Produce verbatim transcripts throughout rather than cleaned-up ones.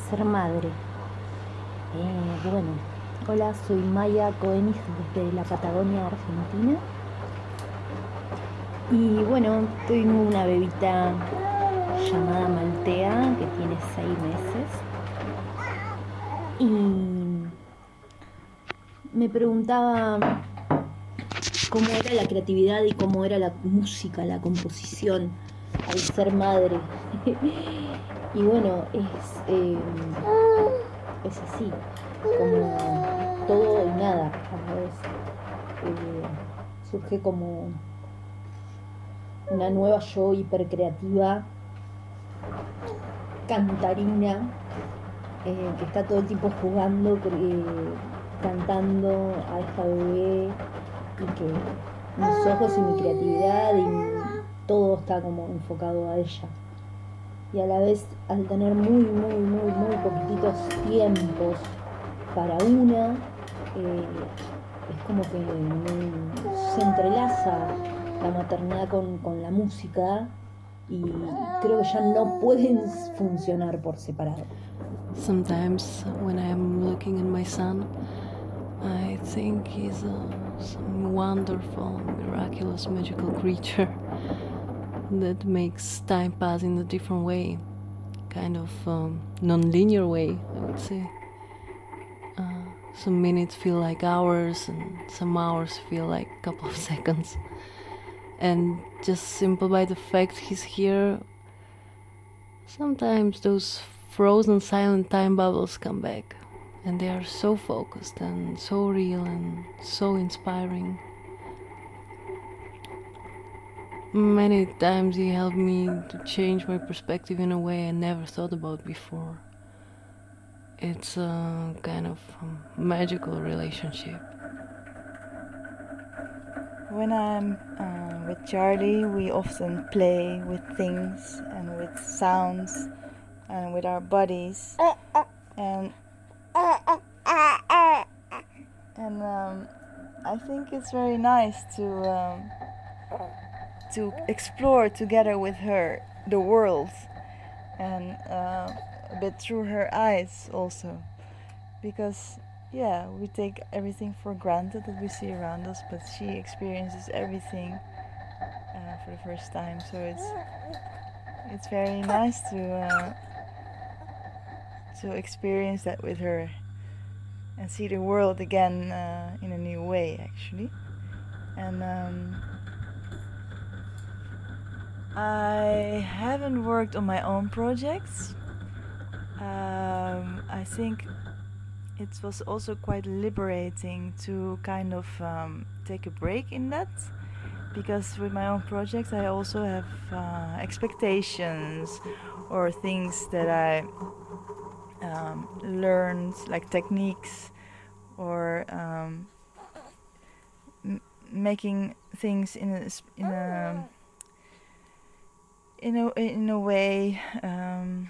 ser madre. Eh, bueno, hola, soy Maya Koenig desde la Patagonia, Argentina. Y bueno, tengo una bebita llamada Maltea que tiene seis meses. Y me preguntaba cómo era la creatividad y cómo era la música, la composición al ser madre. Y bueno, es, eh, es así, como todo y nada a la vez. Eh, surge como una nueva yo hipercreativa, cantarina, eh, que está todo el tiempo jugando, eh, cantando a esta bebé, y que mis ojos y mi creatividad y mi- todo está como enfocado a ella. Y a la vez, al tener muy, muy, muy, muy poquititos tiempos para una, eh, es como que me- se entrelaza la maternidad con, con la música, y creo que ya no pueden funcionar por separado. Sometimes when I'm looking at my son, I think he's a, some wonderful, miraculous, magical creature that makes time pass in a different way, kind of um, non-linear way, I would say. Uh, some minutes feel like hours and some hours feel like a couple of seconds. And just simple by the fact he's here, sometimes those frozen silent time bubbles come back, and they are so focused and so real and so inspiring. Many times he helped me to change my perspective in a way I never thought about before. It's a kind of um, magical relationship. When I'm uh, with Charlie, we often play with things and with sounds and with our bodies, and and um, I think it's very nice to um, to explore together with her the world, and uh, a bit through her eyes also, because yeah, we take everything for granted that we see around us, but she experiences everything uh, for the first time, so it's it's very nice to uh, to experience that with her and see the world again uh, in a new way, actually. And um, I haven't worked on my own projects. um, I think it was also quite liberating to kind of um, take a break in that, because with my own projects I also have uh, expectations or things that I um, learned, like techniques, or um, m- making things in a in a in a in a way, um,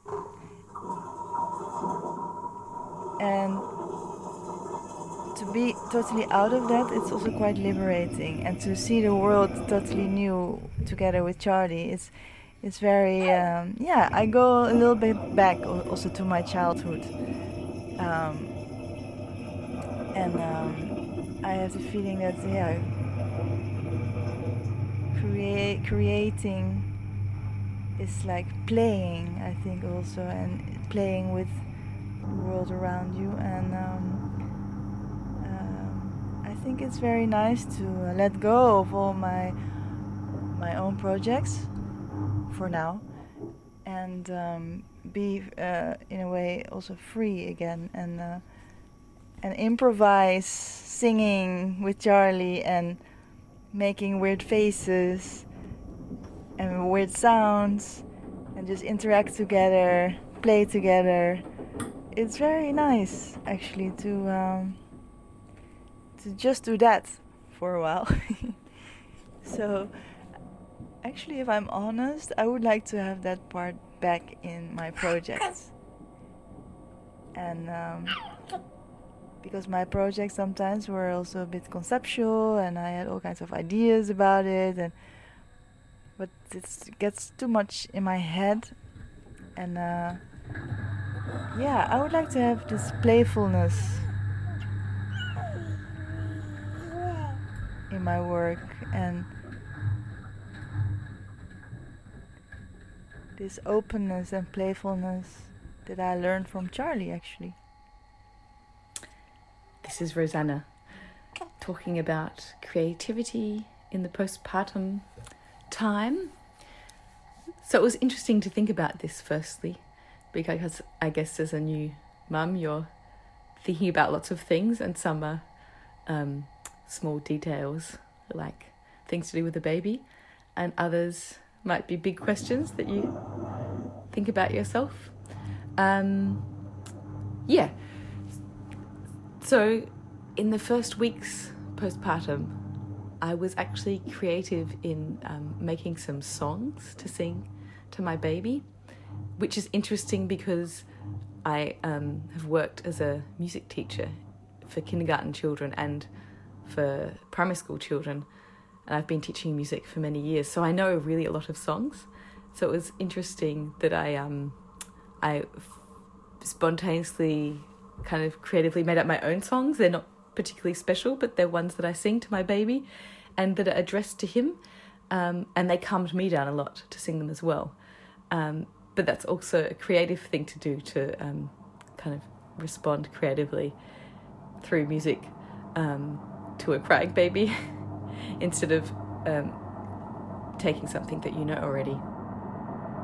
and to be totally out of that, it's also quite liberating, and to see the world totally new together with Charlie, it's it's very um, yeah. I go a little bit back also to my childhood, um, and um, I have the feeling that yeah, create creating is like playing, I think, also, and playing with the world around you, and um, um, I think it's very nice to uh, let go of all my my own projects for now, and um, be uh, in a way also free again, and uh, and improvise, singing with Charlie and making weird faces and weird sounds, and just interact together, play together. It's very nice, actually, to um, to just do that for a while. So, actually, if I'm honest, I would like to have that part back in my projects. And um, because my projects sometimes were also a bit conceptual, and I had all kinds of ideas about it, and but it gets too much in my head, and uh, yeah, I would like to have this playfulness in my work, and this openness and playfulness that I learned from Charlie, actually. This is Rosanna talking about creativity in the postpartum time. So it was interesting to think about this firstly, because I guess as a new mum, you're thinking about lots of things, and some are um, small details, like things to do with the baby, and others might be big questions that you think about yourself. Um, yeah. So in the first weeks postpartum, I was actually creative in um, making some songs to sing to my baby, which is interesting because I um, have worked as a music teacher for kindergarten children and for primary school children, and I've been teaching music for many years, so I know really a lot of songs. So it was interesting that I um, I spontaneously kind of creatively made up my own songs. They're not particularly special, but they're ones that I sing to my baby and that are addressed to him, um, and they calmed me down a lot to sing them as well. Um, but that's also a creative thing to do, to um, kind of respond creatively through music um, to a crying baby instead of um, taking something that you know already.